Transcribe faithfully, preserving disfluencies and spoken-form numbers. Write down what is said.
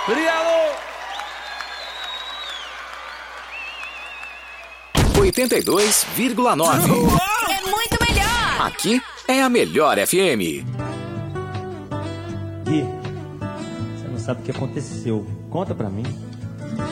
Obrigado! oitenta e dois vírgula nove. É muito melhor! Aqui é a melhor F M. Gui, você não sabe o que aconteceu. Conta pra mim.